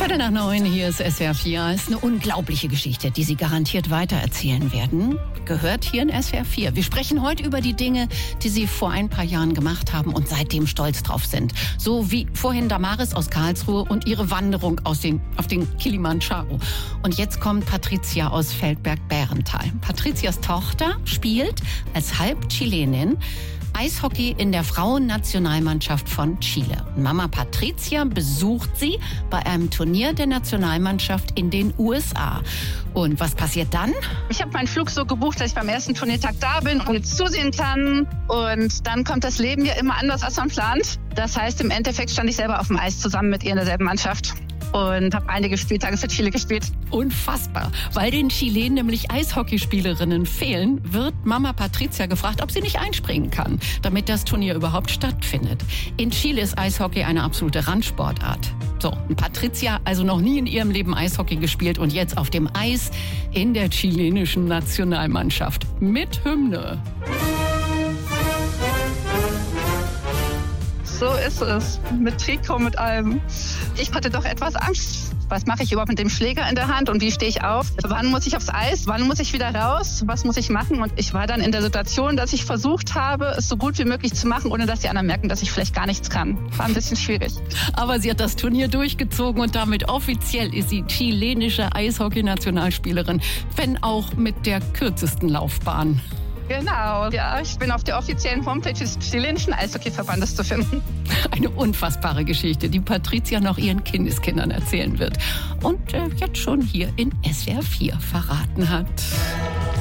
8:45, hier ist SWR 4. Ist eine unglaubliche Geschichte, die Sie garantiert weitererzählen werden. Gehört hier in SWR 4. Wir sprechen heute über die Dinge, die Sie vor ein paar Jahren gemacht haben und seitdem stolz drauf sind. So wie vorhin Damaris aus Karlsruhe und ihre Wanderung auf den Kilimanjaro. Und jetzt kommt Patricia aus Feldberg-Bärental. Patricias Tochter spielt als Halb-Chilenin Eishockey in der Frauennationalmannschaft von Chile. Mama Patricia besucht sie bei einem Turnier der Nationalmannschaft in den USA. Und was passiert dann? Ich habe meinen Flug so gebucht, dass ich beim ersten Turniertag da bin und jetzt zusehen kann. Und dann kommt das Leben ja immer anders, als man plant. Das heißt, im Endeffekt stand ich selber auf dem Eis zusammen mit ihr in derselben Mannschaft. Und habe einige Spieltage für Chile gespielt. Unfassbar. Weil den Chilenen nämlich Eishockeyspielerinnen fehlen, wird Mama Patricia gefragt, ob sie nicht einspringen kann, damit das Turnier überhaupt stattfindet. In Chile ist Eishockey eine absolute Randsportart. So, Patricia also noch nie in ihrem Leben Eishockey gespielt und jetzt auf dem Eis in der chilenischen Nationalmannschaft mit Hymne. So ist es. Mit Trikot, mit allem. Ich hatte doch etwas Angst. Was mache ich überhaupt mit dem Schläger in der Hand und wie stehe ich auf? Wann muss ich aufs Eis? Wann muss ich wieder raus? Was muss ich machen? Und ich war dann in der Situation, dass ich versucht habe, es so gut wie möglich zu machen, ohne dass die anderen merken, dass ich vielleicht gar nichts kann. War ein bisschen schwierig. Aber sie hat das Turnier durchgezogen und damit offiziell ist sie chilenische Eishockey-Nationalspielerin, wenn auch mit der kürzesten Laufbahn. Genau, ja, ich bin auf der offiziellen Homepage des chilenischen Eishockeyverbandes zu finden. Eine unfassbare Geschichte, die Patricia noch ihren Kindeskindern erzählen wird und jetzt schon hier in SWR 4 verraten hat.